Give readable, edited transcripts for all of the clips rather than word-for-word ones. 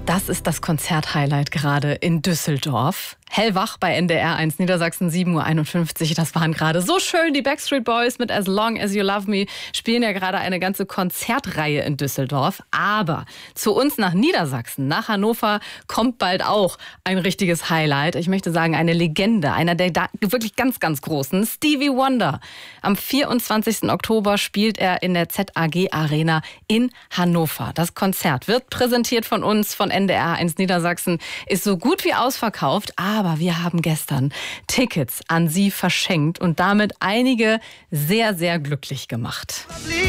Das ist das Konzerthighlight gerade in Düsseldorf. Hellwach bei NDR 1 Niedersachsen, 7.51 Uhr. Das waren gerade so schön. Die Backstreet Boys mit As Long As You Love Me spielen ja gerade eine ganze Konzertreihe in Düsseldorf. Aber zu uns nach Niedersachsen, nach Hannover, kommt bald auch ein richtiges Highlight. Ich möchte sagen, eine Legende, einer der wirklich ganz, ganz großen, Stevie Wonder. Am 24. Oktober spielt er in der ZAG Arena in Hannover. Das Konzert wird präsentiert von uns, von NDR 1 Niedersachsen, ist so gut wie ausverkauft. Aber wir haben gestern Tickets an Sie verschenkt und damit einige sehr, sehr glücklich gemacht.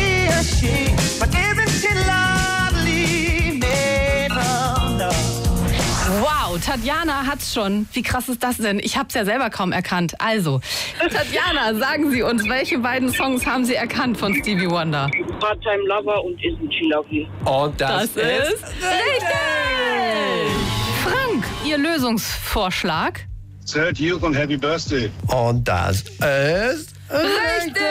Wow, Tatjana hat's schon. Wie krass ist das denn? Ich hab's ja selber kaum erkannt. Also, Tatjana, sagen Sie uns, welche beiden Songs haben Sie erkannt von Stevie Wonder? Part-Time Lover und Isn't She Lovely. Und das ist richtig! Frank, Ihr Lösungsvorschlag? Third Youth und Happy Birthday. Und das ist Richtig!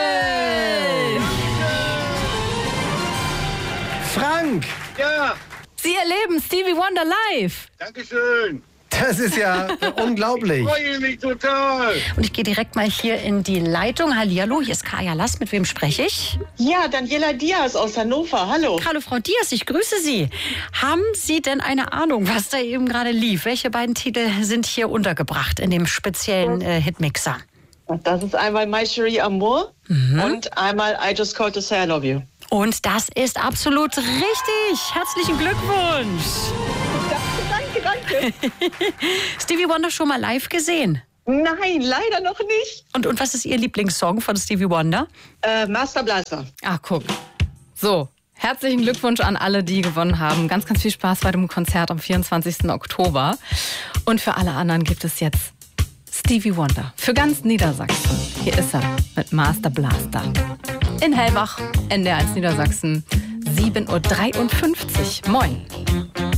Frank! Ja, Sie erleben Stevie Wonder live. Dankeschön. Das ist ja unglaublich. Ich freue mich total. Und ich gehe direkt mal hier in die Leitung. Hallihallo, hier ist Kaya Lass. Mit wem spreche ich? Ja, Daniela Diaz aus Hannover. Hallo. Hallo Frau Diaz, ich grüße Sie. Haben Sie denn eine Ahnung, was da eben gerade lief? Welche beiden Titel sind hier untergebracht in dem speziellen Hitmixer? Das ist einmal My Cherie Amour und einmal I Just Called to Say I Love You. Und das ist absolut richtig. Herzlichen Glückwunsch. Danke. Stevie Wonder schon mal live gesehen? Nein, leider noch nicht. Und was ist Ihr Lieblingssong von Stevie Wonder? Master Blaster. Ach, guck. So, herzlichen Glückwunsch an alle, die gewonnen haben. Ganz, ganz viel Spaß bei dem Konzert am 24. Oktober. Und für alle anderen gibt es jetzt Stevie Wonder. Für ganz Niedersachsen. Hier ist er mit Master Blaster. In Hellwach, NDR 1 Niedersachsen, 7.53 Uhr. Moin.